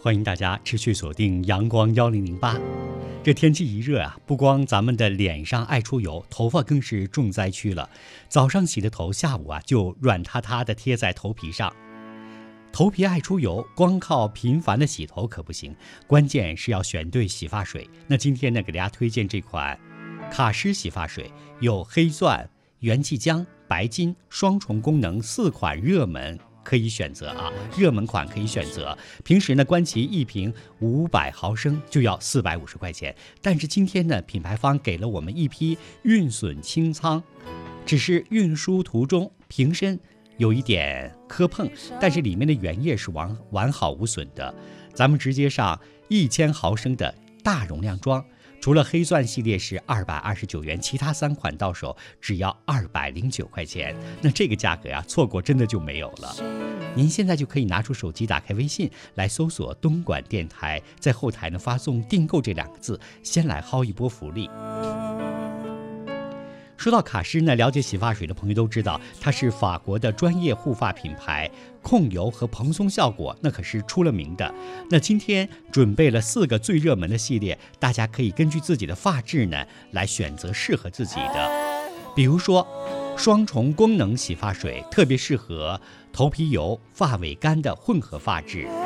欢迎大家持续锁定阳光1008。这天气一热啊，不光咱们的脸上爱出油，头发更是重灾区了。早上洗的头，下午就软塌塌的贴在头皮上。头皮爱出油，光靠频繁的洗头可不行，关键是要选对洗发水。那今天呢，给大家推荐这款卡诗洗发水，有黑钻、元气姜、白金双重功能4款热门可以选择热门款可以选择。平时呢，观其一瓶500毫升就要450块钱，但是今天呢，品牌方给了我们一批运损清仓，只是运输途中瓶身有一点磕碰，但是里面的原液是完好无损的。咱们直接上1000毫升的大容量装，除了黑钻系列是229元，其他3款到手只要209块钱。那这个价格错过真的就没有了。您现在就可以拿出手机，打开微信来搜索东莞电台，在后台呢发送订购这2个字，先来薅一波福利。说到卡诗呢，了解洗发水的朋友都知道，它是法国的专业护发品牌，控油和蓬松效果那可是出了名的。那今天准备了4个最热门的系列，大家可以根据自己的发质呢来选择适合自己的。比如说双重功能洗发水，特别适合头皮油、发尾干的混合发质。